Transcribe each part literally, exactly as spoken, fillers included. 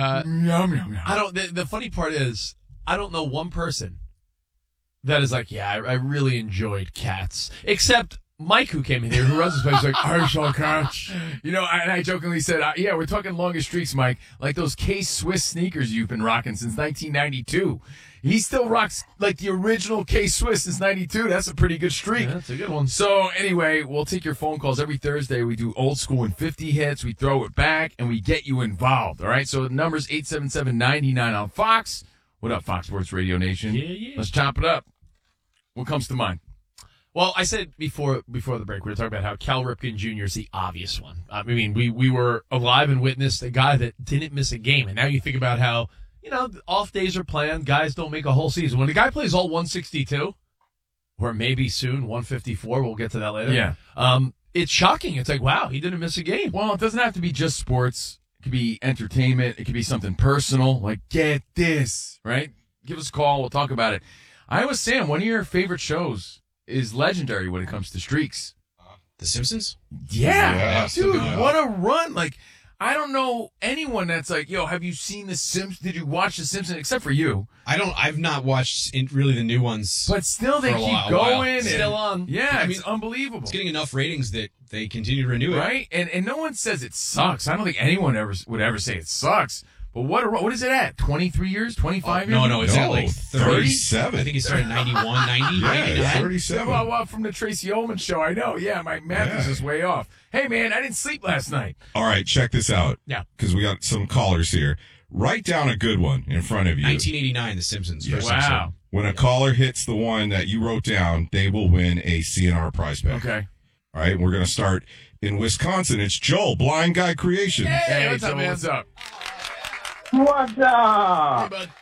Uh, yum, yum, yum. I don't. The, the funny part is, I don't know one person that is like, yeah, I, I really enjoyed Cats, except Mike, who came in here, who runs this place, like, I saw Cats. You know, and I jokingly said, uh, yeah, we're talking longest streaks, Mike, like those K-Swiss sneakers you've been rocking since nineteen ninety-two. He still rocks like the original K-Swiss since ninety-two. That's a pretty good streak. Yeah, that's a good one. So anyway, we'll take your phone calls every Thursday. We do old school and fifty hits. We throw it back, and we get you involved. All right? So the number's eight seven seven, nine nine on Fox. What up, Fox Sports Radio Nation? Yeah, yeah. Let's chop it up. What comes to mind? Well, I said before before the break, we were talking about how Cal Ripken Junior is the obvious one. I mean, we, we were alive and witnessed a guy that didn't miss a game. And now you think about how, you know, off days are planned. Guys don't make a whole season. When a guy plays all one sixty-two, or maybe soon one fifty-four, we'll get to that later. Yeah. Um, it's shocking. It's like, wow, he didn't miss a game. Well, it doesn't have to be just sports. It could be entertainment. It could be something personal, like get this, right? Give us a call. We'll talk about it. Iowa Sam, one of your favorite shows is legendary when it comes to streaks. The Simpsons? Yeah, Yeah, dude, yeah. what a run. Like, I don't know anyone that's like, yo, have you seen The Simpsons? Did you watch The Simpsons? Except for you. I don't. I've not watched in really the new ones. But still, they For a keep while- a while. going. and- Still on. Yeah, I it's mean, unbelievable. It's getting enough ratings that they continue to renew it. Right? And and no one says it sucks. I don't think anyone ever would ever say it sucks. But what a, what is it at? twenty-three years? twenty-five years? No, no, it's No, at like thirty. thirty-seven. I think it started in ninety-one, ninety, Yeah, ninety-nine. thirty-seven. Well, well, from the Tracy Ullman show, I know. Yeah, my math is Yeah. just way off. Hey, man, I didn't sleep last night. All right, check this out. Yeah. Because we got some callers here. Write down a good one in front of you. nineteen eighty-nine, The Simpsons. Yes. First Wow. episode. When a caller hits the one that you wrote down, they will win a C N R prize pack. Okay. All right, we're going to start in Wisconsin. It's Joel, Blind Guy Creations. Hey, what's up, Joel, man? what's up? What's up? Hey, bud.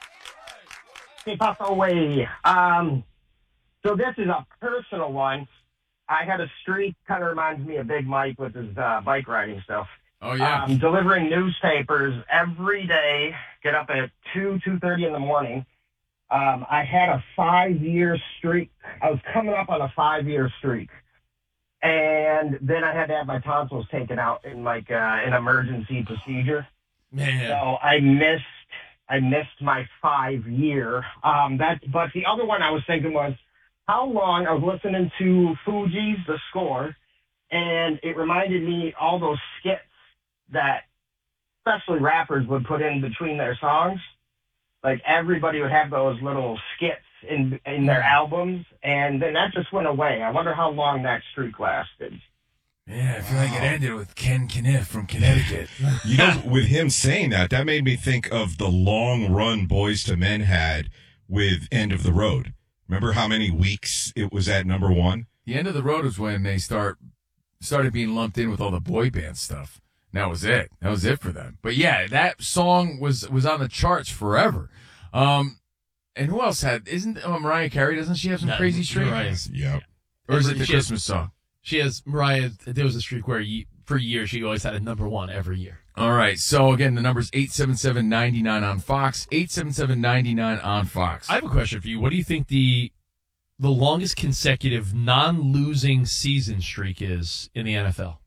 Hey, Papa away. Um, so this is a personal one. I had a streak, kind of reminds me of Big Mike with his uh, bike riding stuff. Oh, yeah. Um, delivering newspapers every day, get up at two, two thirty in the morning. Um, I had a five-year streak. I was coming up on a five-year streak. And then I had to have my tonsils taken out in like uh, an emergency procedure. Man. So I missed, I missed my five year. Um, that, but the other one I was thinking was how long I was listening to Fuji's The Score, and it reminded me all those skits that especially rappers would put in between their songs. Like everybody would have those little skits in in their albums, and then that just went away. I wonder how long that streak lasted. Yeah, I feel like it ended with Ken Kniff from Connecticut. You know, with him saying that, that made me think of the long run Boys to Men had with End of the Road. Remember how many weeks it was at number one? The end of the road was when they start started being lumped in with all the boy band stuff. That was it. That was it for them. But yeah, that song was was on the charts forever. Um, and who else had? Isn't uh, Mariah Carey? Doesn't she have some No, crazy streak? Mariah. Yep. Or is it the She has- Christmas song? She has, Mariah, there was a streak where ye- for years she always had a number one every year. All right. So again, the number's eight seven seven, nine nine on Fox. eight seven seven, nine nine on Fox. I have a question for you. What do you think the the longest consecutive non-losing season streak is in the N F L?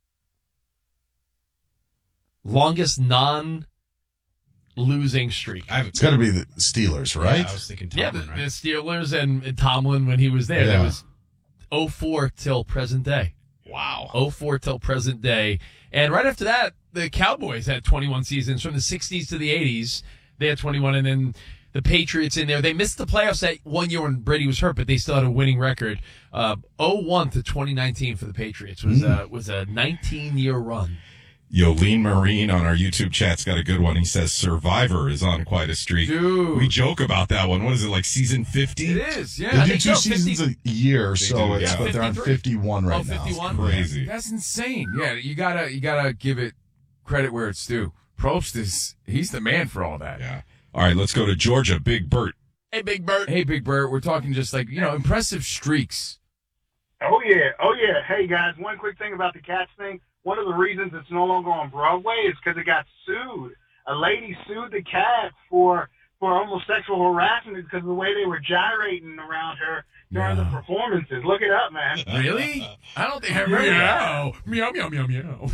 Longest non-losing streak. I have, It's got to be the Steelers, right? Yeah, I was thinking Yeah, the, Tomlin, the right? Steelers and, and Tomlin when he was there. That Yeah. was oh four till present day. Wow. oh four till present day. And right after that, the Cowboys had twenty-one seasons from the sixties to the eighties. They had twenty-one, and then the Patriots in there. They missed the playoffs that one year when Brady was hurt, but they still had a winning record. Uh, oh one to twenty nineteen for the Patriots was uh, was a nineteen-year run. Yo, Lean Marine on our YouTube chat's got a good one. He says Survivor is on quite a streak. Dude. We joke about that one. What is it, like season fifty? It is, yeah. They I do think two so, seasons fifty a year, They so do, it's yeah. but they're on fifty-three? fifty-one right Oh, now. fifty-one? Crazy. That's insane. Yeah, you gotta you gotta give it credit where it's due. Probst is he's the man for all that. Yeah. All right, let's go to Georgia. Big Bert. Hey, Big Bird. Hey, Big Bird, we're talking just like, you know, impressive streaks. Oh, yeah. Oh, yeah. Hey, guys, one quick thing about the Cats thing. One of the reasons it's no longer on Broadway is because it got sued. A lady sued the Cats for for almost sexual harassment because of the way they were gyrating around her during Yeah. the performances. Look it up, man. Really? I don't think I remember that. Meow, meow, meow, meow.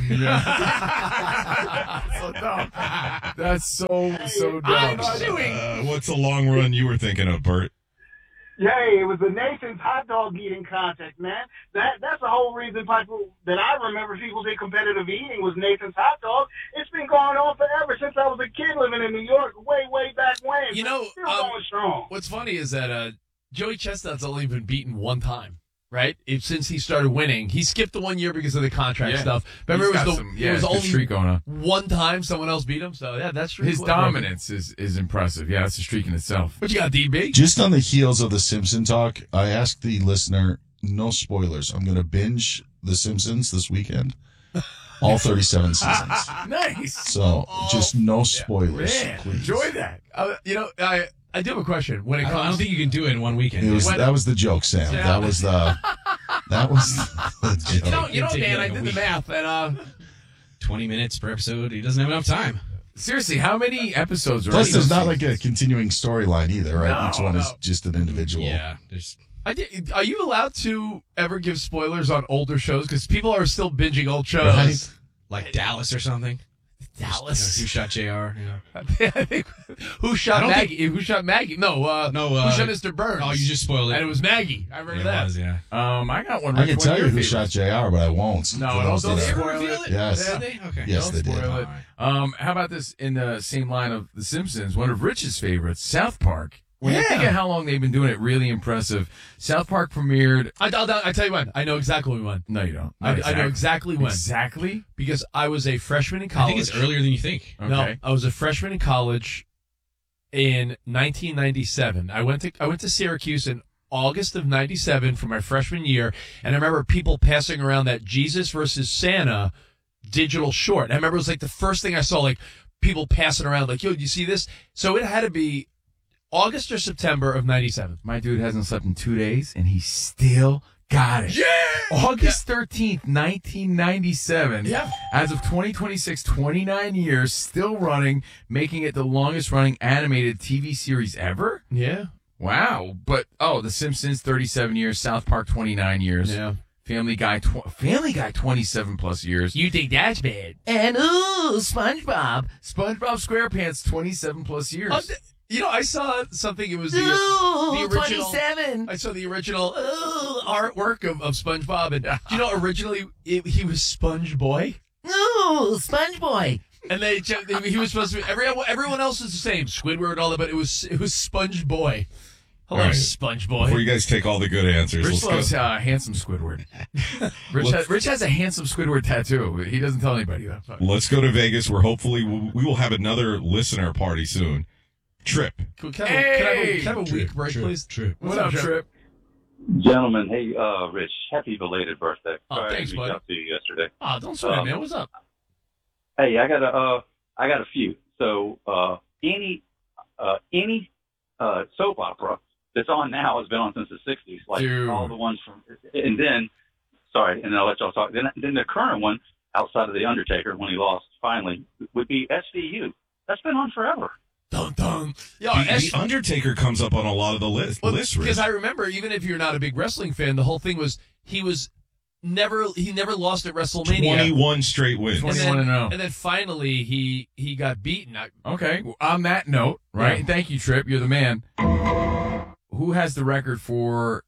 So dumb. That's so, so I'm dumb. suing. Uh, what's the long run you were thinking of, Bert? Yay, it was the Nathan's hot dog eating contest, man. That that's the whole reason people that I remember people did competitive eating was Nathan's hot dog. It's been going on forever since I was a kid living in New York, way, way back when. You know, Still um, going strong. What's funny is that uh, Joey Chestnut's only been beaten one time, right? If, since he started winning, he skipped the one year because of the contract Yeah. stuff. Remember, He's it was got the some- it yeah, was good only streak going on. one time someone else beat him. So yeah, that's true. His dominance is, is impressive. Yeah, that's a streak in itself. What you got, D B? Just on the heels of the Simpson talk, I asked the listener, no spoilers. I'm going to binge The Simpsons this weekend. All thirty-seven seasons. Nice. So just no spoilers, Man, please. enjoy that. Uh, you know, I I do have a question. When it I comes, don't, I don't think you can do it in one weekend. It was When- that was the joke, Sam. Yeah. That was the that was the joke. you know, you know, Take Dan, like I a did the week. math, and uh, twenty minutes per episode. He doesn't have enough time. Seriously, how many episodes are Plus, in there's those not like seasons? a continuing storyline either, right? No, Each one is no. just an individual. Yeah, there's I did. Are you allowed to ever give spoilers on older shows? Because people are still binging old shows. Right? like Dallas or something. Dallas. You know, who shot J R? Yeah. I think, who I shot don't Maggie? Who shot Maggie? No, uh, No, uh, who shot Mister Burns? Oh, you just spoiled it. And it was Maggie. I remember It that. was, yeah. Um, I got one. I Rich, can one tell of you your who favorites. shot J R, but I won't. No, For don't- those don't that- spoil reveal it? Yes. Did they? Okay. Yes, Don't they did. spoil it. Um, how about this in the same line of The Simpsons? One of Rich's favorites, South Park. When you think of how long they've been doing it, really impressive. South Park premiered. I, I, I tell you when. I know exactly when. No, you don't. I, Not I know exactly when. Exactly. Because I was a freshman in I college. think it's earlier than you think. Okay. No, I was a freshman in college in nineteen ninety-seven. I went to I went to Syracuse in August of ninety-seven for my freshman year, and I remember people passing around that Jesus versus Santa digital short. And I remember it was like the first thing I saw, like people passing around, like, yo, do you see this? So it had to be August or September of ninety-seven. My dude hasn't slept in two days, and he still got it. Yeah! August thirteenth, nineteen ninety-seven. Yeah. As of twenty twenty-six, twenty-nine years, still running, making it the longest running animated T V series ever. Yeah. Wow. But, oh, The Simpsons, thirty-seven years. South Park, twenty-nine years. Yeah. Family Guy, tw- Family Guy, twenty-seven plus years. You think that's bad? And, ooh, SpongeBob. SpongeBob SquarePants, twenty-seven plus years. Oh, th- you know, I saw something. It was the, Ooh, the original. twenty-seven. I saw the original uh, artwork of, of SpongeBob, and you know, originally it, he was Sponge Boy, Ooh, Sponge Boy. and they he was supposed to be every, everyone else is the same, Squidward and all that, but it was it was Sponge Boy. Hello, All right. Sponge Boy. Before you guys take all the good answers, Rich let's loves go. uh, handsome Squidward. Rich, has, Rich has a handsome Squidward tattoo. He doesn't tell anybody though. Let's go to Vegas, where hopefully we we will have another listener party soon. Trip. Can, can, I, have a- can I have a, Hey! can I have a week break, Trip, please? Trip. What's up, Trip? Gentlemen, hey, uh, Rich, happy belated birthday. Oh, Sorry thanks, I bud. reached out to you yesterday. Oh, don't sweat, Um, man. What's up? Hey, I got a, uh, I got a few. So, uh, any, uh, any, uh, soap opera that's on now has been on since the sixties, like Dude. all the ones from, and then, sorry, and I'll let y'all talk. Then, then the current one, outside of The Undertaker, when he lost finally, would be S V U. That's been on forever. Dun dun. Yo, The, S- the Undertaker comes up on a lot of the list. well, list Rich. because I remember, even if you're not a big wrestling fan, the whole thing was he was never he never lost at WrestleMania. twenty-one straight wins. And then, twenty-one and oh. and then finally he he got beaten. I, Okay. Well, on that note, right? Yeah. Thank you, Trip. You're the man. Who has the record for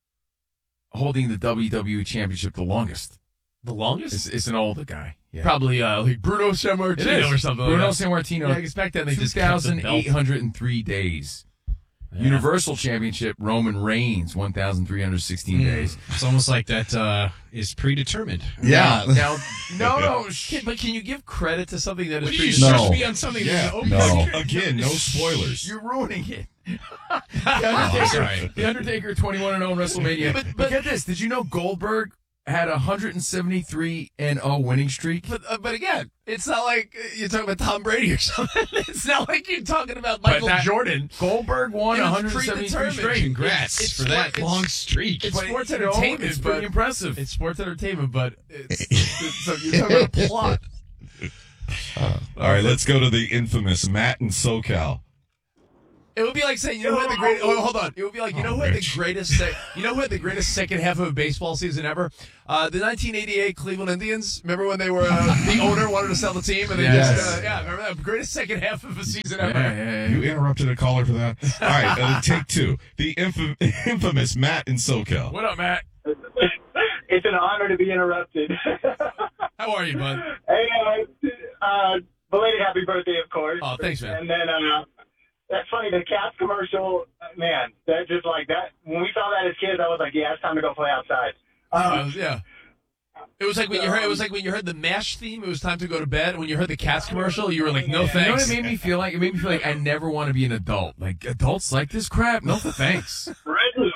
holding the W W E Championship the longest? the longest, It's, it's an older guy. Yeah. probably uh, like Bruno It Sammartino is. or something. Bruno like that. Sammartino. Yeah, because back then they two just kept the thousand belt. eight hundred three days. Yeah. Universal Championship, Roman Reigns, one thousand three hundred sixteen Mm. days. It's almost like that uh, is predetermined. Yeah. Now, no, no, Can- but can you give credit to something that is What do pretty? you just No. trust me on something? Yeah. that's open No. secret? Again, no spoilers. You're ruining it. the Oh, Undertaker, sorry. the Undertaker, twenty-one and oh in WrestleMania. But- But, but- get this: did you know Goldberg had a one hundred seventy-three and oh winning streak? But, uh, but again, it's not like uh, you're talking about Tom Brady or something. It's not like you're talking about But Michael that- Jordan. Goldberg won It was one hundred seventy-three predetermined. straight. Congrats It's- for it's that sport- long it's- streak. it's But, sports you know, entertainment, It's but- pretty impressive. It's sports entertainment, but it's, it's, so you're talking about a plot. All right, let's go to the infamous Matt in SoCal. It would be like saying, you know who had the greatest. Oh, hold on. It would be like, you know who had the greatest. Se- you know who had the greatest second half of a baseball season ever? Uh, the nineteen eighty-eight Cleveland Indians. Remember when they were uh, the owner wanted to sell the team and they Yes. just uh, yeah. Remember that greatest second half of a season Yeah, ever. yeah, yeah. You interrupted a caller for that. All right, uh, take two. The infam- infamous Matt in SoCal. What up, Matt? It's an honor to be interrupted. How are you, bud? Hey, uh, uh, belated happy birthday, of course. Oh, thanks, man. And then, uh, that's funny, the Cats commercial, uh, man, that just like that. When we saw that as kids, I was like, yeah, it's time to go play outside. Uh, Um, yeah. It was like when you heard. It was like when you heard the MASH theme. It was time to go to bed. When you heard the Cats commercial, you were like, "No You know You know what thanks." it made me feel like? It made me feel like I never want to be an adult. Like, adults like this crap? No thanks. Right?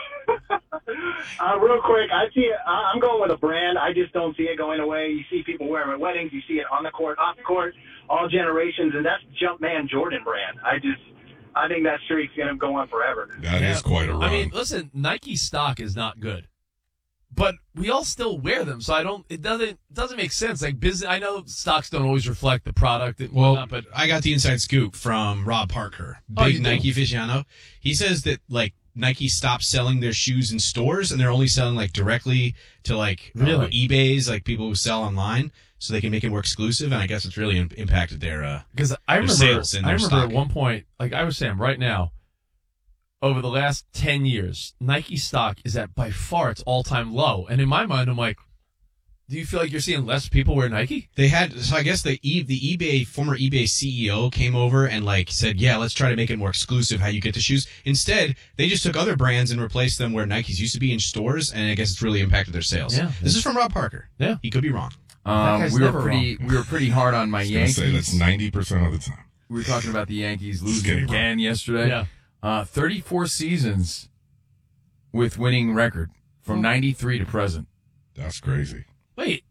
uh, real quick, I see it. I- I'm going with a brand. I just don't see it going away. You see people wear them at weddings. You see it on the court, off the court, all generations, and that's Jumpman Jordan brand. I just, I think that streak's going to go on forever. That is quite a run. I mean, listen, Nike stock is not good, but we all still wear them, so I don't. It doesn't it doesn't make sense. Like business, I know stocks don't always reflect the product and Well, whatnot, but I got the inside scoop from Rob Parker, Oh, big you do? Nike aficionado. He says that like Nike stopped selling their shoes in stores and they're only selling like directly to like uh, Really? eBays, like people who sell online, so they can make it more exclusive. And I guess it's really im- impacted their. Uh, because I Their remember, sales in I their remember stock. at one point, like I was saying, right now, over the last ten years, Nike stock is at by far its all time low, and in my mind, I'm like, do you feel like you're seeing less people wear Nike? They had, so I guess the e, the eBay former eBay C E O came over and like said, yeah, let's try to make it more exclusive how you get the shoes. Instead, they just took other brands and replaced them where Nikes used to be in stores, and I guess it's really impacted their sales. Yeah. This is from Rob Parker. Yeah. He could be wrong. Um, guy's we were never pretty, we were pretty hard on my I was gonna say Yankees. that's ninety percent of the time. We were talking about the Yankees losing getting wrong. again yesterday. Yeah. Uh, thirty-four seasons with winning record from ninety-three to present. That's crazy. Wait,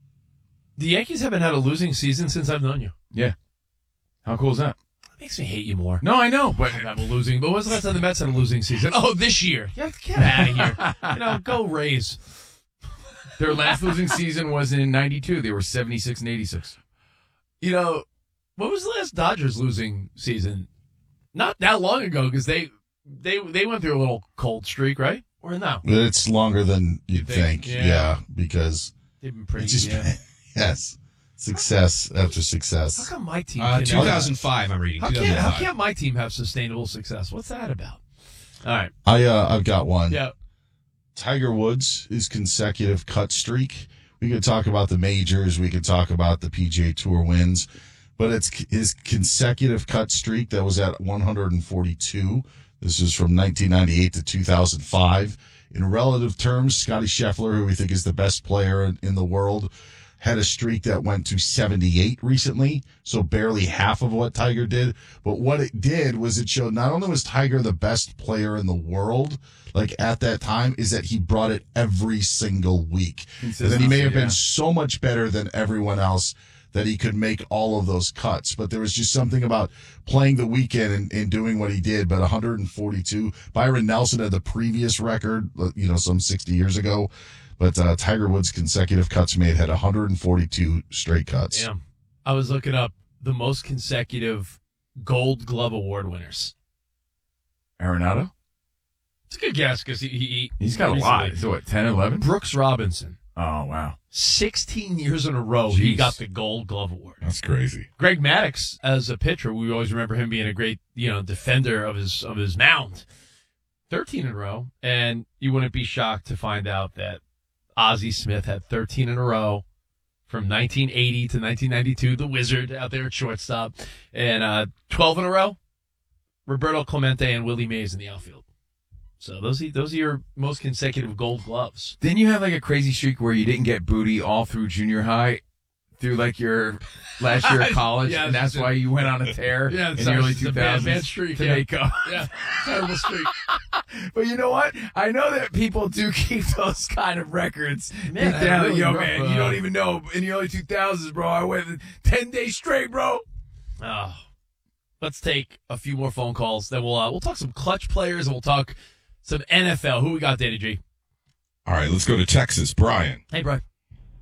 the Yankees haven't had a losing season since I've known you. Yeah. How cool is that? That makes me hate you more. No, I know, but I'm losing, but when's the last time the Mets had a losing season? Oh, this year. Yeah, get out of here. You know, go Rays. their last losing season was in ninety-two. They were seventy-six and eighty-six. You know, what was the last Dodgers losing season? Not that long ago, because they they they went through a little cold streak, right? Or no? It's longer than you'd think? think. Yeah. Yeah. because They've been pretty. it's just yeah. yes, success after How success. come my team? Uh, can- two thousand five, I'm reading. How can't, how two thousand five. can't my team have sustainable success? What's that about? All right. I uh, I've got one. Yeah. Tiger Woods' his consecutive cut streak. We could talk about the majors. We could talk about the P G A Tour wins, but it's his consecutive cut streak that was at one hundred forty-two. This is from nineteen ninety-eight to two thousand five. In relative terms, Scotty Scheffler, who we think is the best player in, in the world, had a streak that went to seventy-eight recently, so barely half of what Tiger did. But what it did was it showed not only was Tiger the best player in the world, like at that time, is that he brought it every single week. And that he may have yeah. been so much better than everyone else that he could make all of those cuts. But there was just something about playing the weekend and, and doing what he did. But one hundred forty-two, Byron Nelson had the previous record, you know, some sixty years ago. But uh, Tiger Woods' consecutive cuts made had one hundred forty-two straight cuts. Damn. I was looking up the most consecutive Gold Glove Award winners. Arenado? It's a good guess because he, he He's got a recently- lot. So what, ten, eleven? Brooks Robinson, Oh, wow. sixteen years in a row, he Jeez. got the Gold Glove Award. That's crazy. Greg Maddux, as a pitcher, we always remember him being a great, you know, defender of his of his mound. Thirteen in a row, and you wouldn't be shocked to find out that Ozzie Smith had thirteen in a row from nineteen eighty to nineteen ninety-two. The Wizard out there at shortstop, and uh, twelve in a row. Roberto Clemente and Willie Mays in the outfield. So those are, those are your most consecutive Gold Gloves. Didn't you have like a crazy streak where you didn't get booty all through junior high, through like your last year of college, Yeah, and that's it's- why you went on a tear Yeah, in it's the a- early it's a two bad thousands man streak, to yeah. make up? Yeah, terrible streak. But you know what? I know that people do keep those kind of records. Man, Deep I down, really yo, rough, man, uh, you don't even know. In the early two thousands, bro, I went ten days straight, bro. Oh, let's take a few more phone calls. Then we'll uh, we'll talk some clutch players and we'll talk some N F L. Who we got, Danny G? All right, let's go to Texas. Brian. Hey, Brian.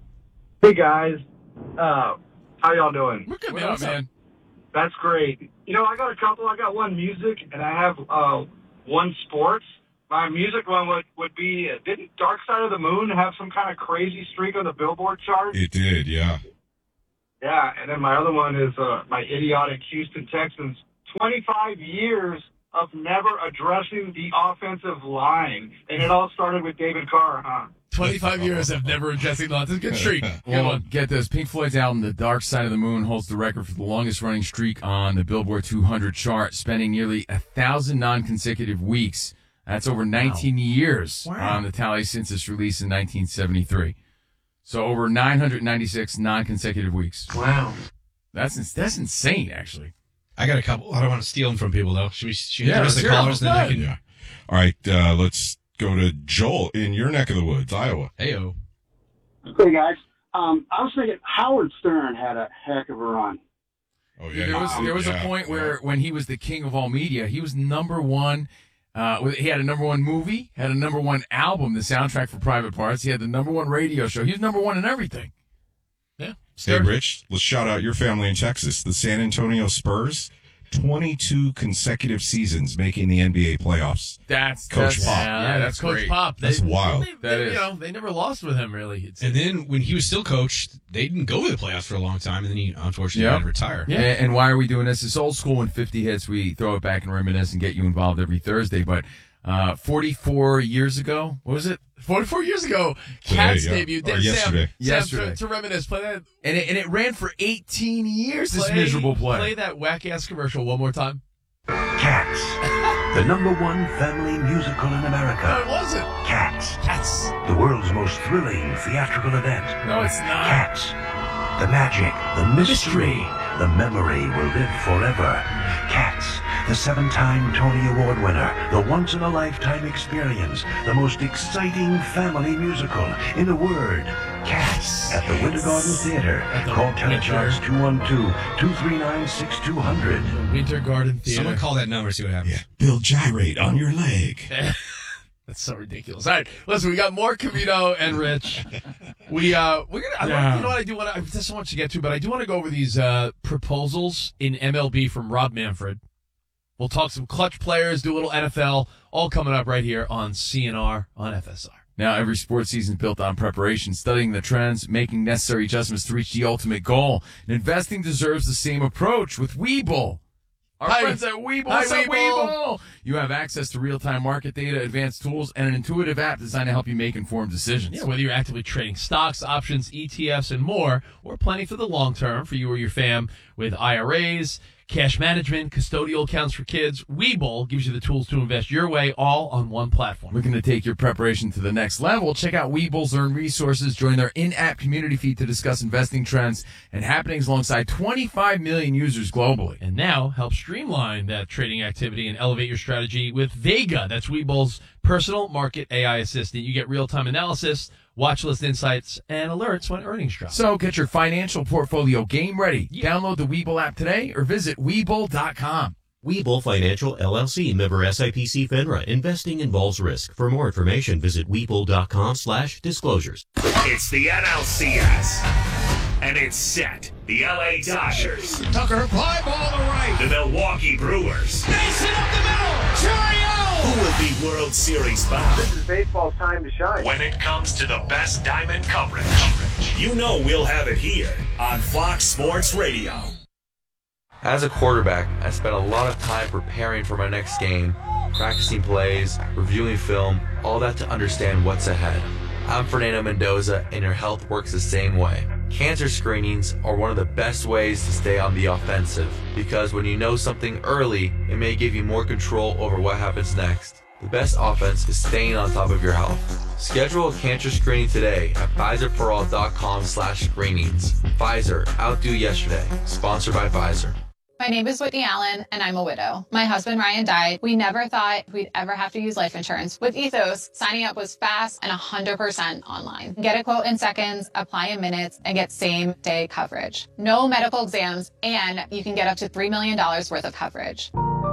Hey guys, uh, how y'all doing? We're good, What man. up, What's up? man? That's great. You know, I got a couple. I got one music, and I have uh, one sports. My music one would, would be, uh, didn't Dark Side of the Moon have some kind of crazy streak on the Billboard chart? It did, yeah. Yeah, and then my other one is uh, my idiotic Houston Texans. twenty-five years of never addressing the offensive line. And it all started with David Carr, huh? twenty-five years of never addressing the line. That's a good streak. Good Well, one. get this. Pink Floyd's album, The Dark Side of the Moon, holds the record for the longest-running streak on the Billboard two hundred chart, spanning nearly a thousand non-consecutive weeks. That's over nineteen years Wow. on the tally since its release in nineteen seventy-three. So over nine hundred ninety-six non-consecutive weeks. Wow. That's ins- that's insane, actually. I got a couple. I don't want to steal them from people, though. Should we should we Yeah, hit the rest of the sure. callers, and then I can... Yeah. All right, uh, let's go to Joel in your neck of the woods, Iowa. Hey-o. Hey, guys. Um, I was thinking Howard Stern had a heck of a run. Oh, yeah. There was there was yeah, a point yeah. where when he was the king of all media, he was number one. Uh, with- he had a number one movie, had a number one album, the soundtrack for Private Parts. He had the number one radio show. He was number one in everything. Yeah. Hey, Stern. Rich, let's shout out your family in Texas. The San Antonio Spurs, twenty-two consecutive seasons making the N B A playoffs. That's Coach that's, Pop. Yeah, that's Coach great. Pop. That's wild. They, That they, is. You know, they never lost with him, really. It's, And then when he was still coach, they didn't go to the playoffs for a long time, and then he unfortunately Yep. had to retire. And, and why are we doing this? It's old school. When fifty hits, we throw it back and reminisce and get you involved every Thursday. But uh, forty-four years ago, what was it? forty-four years ago, Today, Cats yeah. debuted. Or Sam, yesterday. Sam, Yesterday. To, to reminisce, play that. And it, and it ran for eighteen years, this play, miserable play. Play that whack-ass commercial one more time. Cats, the number one family musical in No, it America. wasn't. Cats, Cats. the world's most thrilling theatrical event. No, it's not. Cats, the magic, the mystery, the memory will live forever. Cats, the seven-time Tony Award winner, the once-in-a-lifetime experience, the most exciting family musical. In a word, Cats at the Winter Garden Theater. At the Call Winter- Telecharts two one two, two three nine, six two zero zero. Winter Garden Theater. Someone call that number, see what happens. Yeah. Bill Gyrate on your leg. That's so ridiculous. All right, listen, we got more Camino and Rich. We uh, we're gonna. I Yeah. want, you know what I do want to. There's so much to get to, but I do want to go over these uh proposals in M L B from Rob Manfred. We'll talk some clutch players, do a little N F L, all coming up right here on C N R on F S R. Now, every sports season is built on preparation, studying the trends, making necessary adjustments to reach the ultimate goal. And investing deserves the same approach with Webull. Our Hi. friends at Webull. Hi, What's up, Webull? Webull? You have access to real-time market data, advanced tools, and an intuitive app designed to help you make informed decisions. Yeah, whether you're actively trading stocks, options, E T Fs, and more, or planning for the long term for you or your fam with I R As, cash management, custodial accounts for kids, Webull gives you the tools to invest your way, all on one platform. Looking to take your preparation to the next level? Check out Webull's Earn Resources. Join their in-app community feed to discuss investing trends and happenings alongside twenty-five million users globally. And now help streamline that trading activity and elevate your strategy with Vega. That's Webull's personal market A I assistant. You get real-time analysis, watch list insights, and alerts when earnings drop. So get your financial portfolio game ready. Download the Webull app today or visit Webull dot com. Webull Financial, L L C, member S I P C FINRA. Investing involves risk. For more information, visit Webull dot com slash disclosures. It's the N L C S. And it's set. The L A Dodgers. Tucker, fly ball to right. The Milwaukee Brewers. Mason up the middle. Cheerio! Who will be World Series bound? This is baseball's time to shine. When it comes to the best diamond coverage, you know we'll have it here on Fox Sports Radio. As a quarterback, I spent a lot of time preparing for my next game, practicing plays, reviewing film, all that to understand what's ahead. I'm Fernando Mendoza, and your health works the same way. Cancer screenings are one of the best ways to stay on the offensive, because when you know something early, it may give you more control over what happens next. The best offense is staying on top of your health. Schedule a cancer screening today at Pfizer For All dot com slash screenings. Pfizer, outdo yesterday. Sponsored by Pfizer. My name is Whitney Allen, and I'm a widow. My husband, Ryan, died. We never thought we'd ever have to use life insurance. With Ethos, signing up was fast and one hundred percent online. Get a quote in seconds, apply in minutes, and get same-day coverage. No medical exams, and you can get up to three million dollars worth of coverage.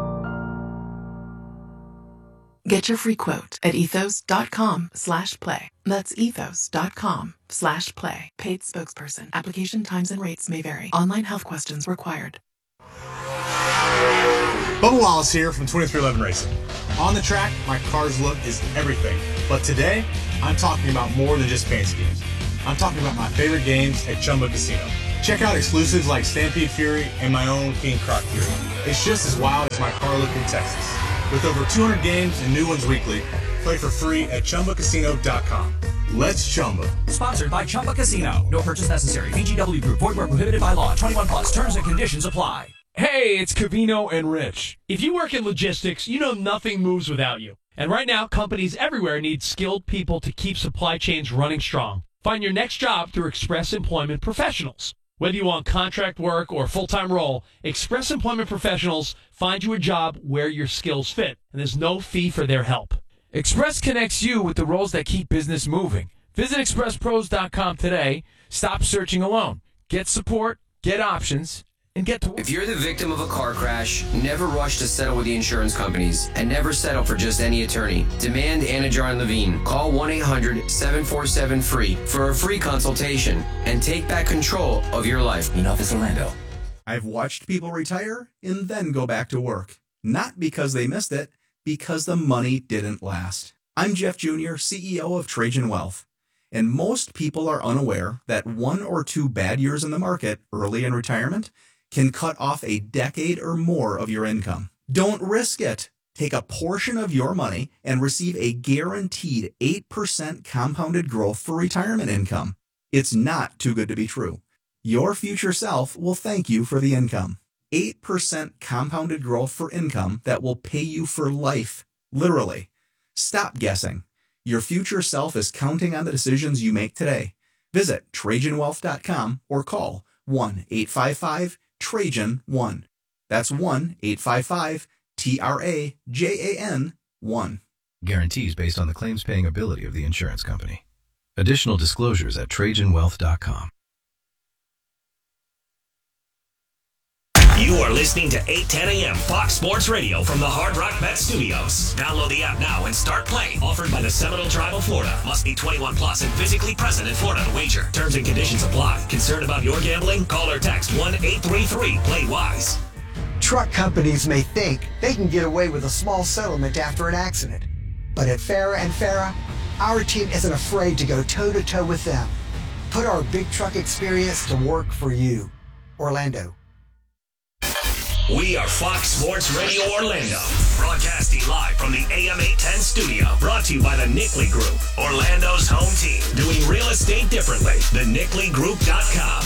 Get your free quote at ethos dot com slash play. That's ethos dot com slash play. Paid spokesperson. Application times and rates may vary. Online health questions required. Bubba Wallace here from twenty-three eleven Racing. On the track, my car's look is everything. But today, I'm talking about more than just fancy games. I'm talking about my favorite games at Chumba Casino. Check out exclusives like Stampede Fury and my own King Croc Fury. It's just as wild as my car look in Texas. With over two hundred games and new ones weekly, play for free at Chumba Casino dot com. Let's Chumba. Sponsored by Chumba Casino. No purchase necessary. V G W Group. Void where prohibited by law. twenty-one plus. Terms and conditions apply. Hey, it's Covino and Rich. If you work in logistics, you know nothing moves without you. And right now, companies everywhere need skilled people to keep supply chains running strong. Find your next job through Express Employment Professionals. Whether you want contract work or full-time role, Express Employment Professionals find you a job where your skills fit, and there's no fee for their help. Express connects you with the roles that keep business moving. Visit express pros dot com today. Stop searching alone. Get support, get options, and get to work. If you're the victim of a car crash, never rush to settle with the insurance companies and never settle for just any attorney. Demand Anajar and Levine. Call one eight hundred seven four seven free for a free consultation and take back control of your life. Enough is Orlando. I've watched people retire and then go back to work. Not because they missed it, because the money didn't last. I'm Jeff Junior, C E O of Trajan Wealth. And most people are unaware that one or two bad years in the market early in retirement can cut off a decade or more of your income. Don't risk it. Take a portion of your money and receive a guaranteed eight percent compounded growth for retirement income. It's not too good to be true. Your future self will thank you for the income. eight percent compounded growth for income that will pay you for life. Literally. Stop guessing. Your future self is counting on the decisions you make today. Visit Trajan Wealth dot com or call one eight five five Trajan one. That's one eight five five T R A J A N one. Guarantees based on the claims paying ability of the insurance company. Additional disclosures at Trajan Wealth dot com. You are listening to eight ten a.m. Fox Sports Radio from the Hard Rock Bet Studios. Download the app now and start playing. Offered by the Seminole Tribe of Florida. Must be twenty-one plus and physically present in Florida to wager. Terms and conditions apply. Concerned about your gambling? Call or text one eight three three play wise. Truck companies may think they can get away with a small settlement after an accident. But at Farah and Farah, our team isn't afraid to go toe-to-toe with them. Put our big truck experience to work for you. Orlando. We are Fox Sports Radio Orlando, broadcasting live from the A M eight ten studio, brought to you by the Nickley Group, Orlando's home team, doing real estate differently. the nickley group dot com.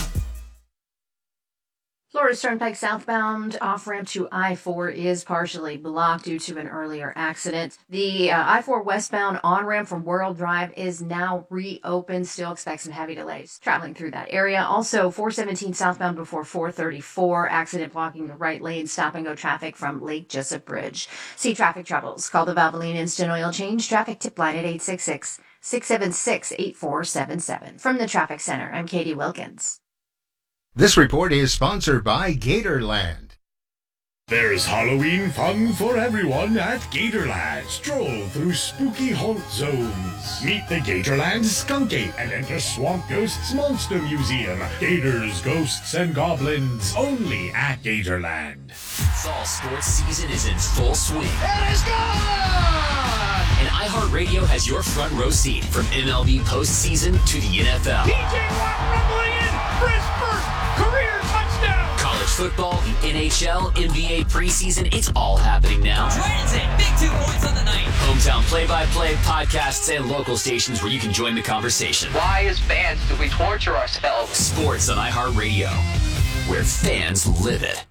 Florida Turnpike southbound off-ramp to I four is partially blocked due to an earlier accident. The uh, I four westbound on-ramp from World Drive is now reopened. Still expect some heavy delays traveling through that area. Also, four seventeen southbound before four thirty-four. Accident blocking the right lane. Stop and go traffic from Lake Jessup Bridge. See traffic troubles. Call the Valvoline Instant Oil Change Traffic Tip Line at eight six six, six seven six, eight four seven seven. From the Traffic Center, I'm Katie Wilkins. This report is sponsored by Gatorland. There's Halloween fun for everyone at Gatorland. Stroll through spooky haunt zones. Meet the Gatorland Skunk Ape and enter Swamp Ghost's Monster Museum. Gators, ghosts, and goblins. Only at Gatorland. Fall sports season is in full swing. It is gone! And iHeartRadio has your front row seat from M L B postseason to the N F L. P J Watt rumbling in for his first career touchdown. College football, the N H L, N B A preseason, it's all happening now. Transit, big two points on the night. Hometown play-by-play, podcasts, and local stations where you can join the conversation. Why, as fans, do we torture ourselves? Sports on iHeartRadio, where fans live it.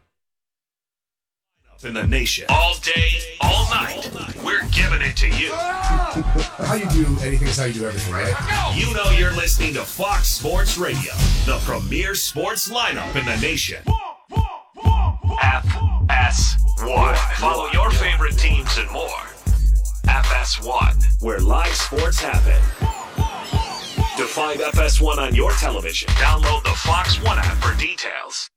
In the nation. All day, all night. We're giving it to you. How you do anything is how you do everything, right? You know you're listening to Fox Sports Radio, the premier sports lineup in the nation. F S one. Follow your favorite teams and more. F S one, where live sports happen. To find F S one on your television, download the Fox One app for details.